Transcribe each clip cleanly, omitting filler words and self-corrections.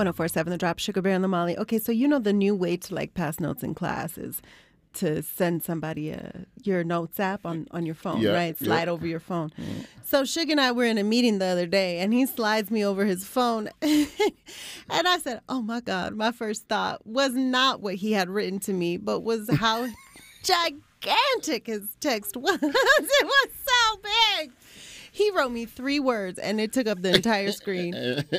1047 The Drop, Sugar Bear and Lamali. Okay, so you know the new way to like pass notes in class is to send somebody your notes app on your phone, right? Slide over your phone. Mm. So Sugar and I were in a meeting the other day, and he slides me over his phone. And I said, oh, my God, my first thought was not what he had written to me, but was how gigantic his text was. It was so big. He wrote me 3 words, and it took up the entire screen.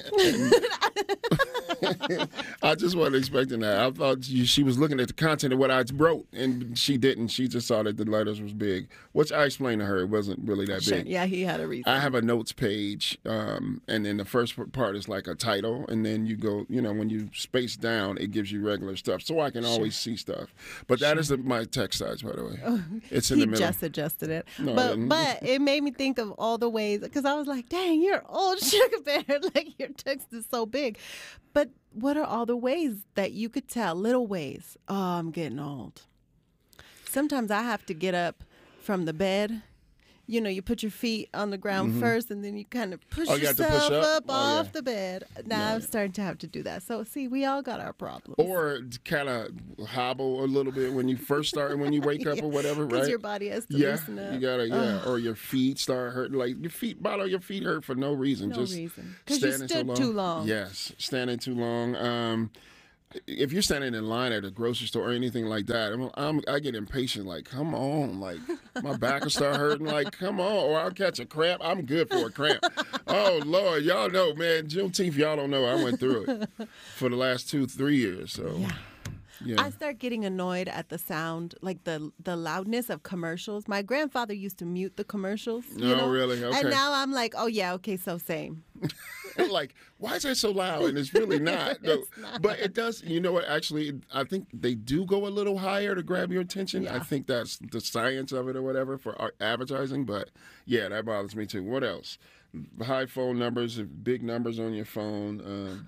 I just wasn't expecting that. I thought she was looking at the content of what I wrote, and she didn't. She just saw that the letters was big, which I explained to her. It wasn't really that big. Yeah, he had a reason. I have a notes page, and then the first part is like a title, and then you go, when you space down, it gives you regular stuff, so I can always see stuff. But that is my text size, by the way. It's in the middle. He just adjusted it. No, but it made me think of all the ways, because I was like, dang, you're old, Sugar Bear. Like, your text is so big. But what are all the ways that you could tell, little ways, oh, I'm getting old? Sometimes I have to get up from the bed. You put your feet on the ground first, and then you kind of push yourself up off the bed. Now I'm starting to have to do that. So, see, we all got our problems. Or kind of hobble a little bit when you first start, when you wake up or whatever, right? Because your body has to loosen up. You gotta, or your feet start hurting. Like, bottom of your feet hurt for no reason. No reason. Because you stood too long. Yes, standing too long. If you're standing in line at a grocery store or anything like that, I get impatient. Like, come on. Like, my back will start hurting. Like, come on. Or I'll catch a cramp. I'm good for a cramp. Oh, Lord. Y'all know, man. Juneteenth, y'all don't know. I went through it for the last 2-3 years. So, yeah. I start getting annoyed at the sound, like the loudness of commercials. My grandfather used to mute the commercials. Really? Okay. And now I'm like, oh, yeah, okay, so same. Like, why is that so loud? And it's really not. It's not. But it does, you know what, actually, I think they do go a little higher to grab your attention. Yeah. I think that's the science of it or whatever for advertising. But, yeah, that bothers me too. What else? High phone numbers, big numbers on your phone.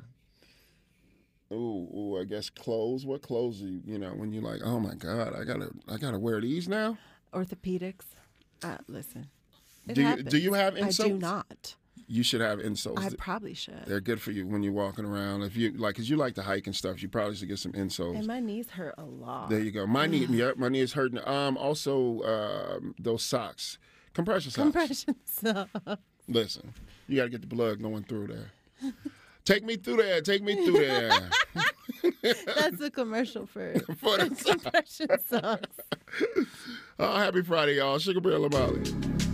I guess clothes. What clothes do you when you're like, oh, my God, I gotta wear these now? Orthopedics. Listen. Do you have insoles? I do not. You should have insoles. I probably should. They're good for you when you're walking around. If you because you like to hike and stuff, you probably should get some insoles. And my knees hurt a lot. There you go. My knee is hurting. Also, those socks, compression socks. Compression socks. Listen, you got to get the blood going through there. Take me through there. Take me through there. That's a commercial for the compression socks. Happy Friday, y'all. Sugar Bear Lamali.